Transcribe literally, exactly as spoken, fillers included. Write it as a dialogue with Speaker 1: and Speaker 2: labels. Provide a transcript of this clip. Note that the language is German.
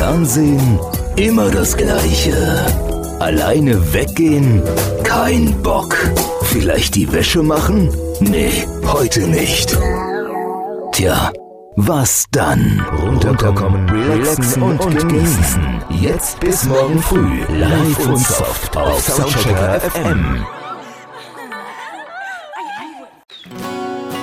Speaker 1: Fernsehen immer das Gleiche. Alleine weggehen? Kein Bock. Vielleicht die Wäsche machen? Nee, heute nicht. Tja, was dann? Runterkommen, relaxen und, und genießen. Jetzt bis morgen früh. Live und soft auf Soundchecker F M.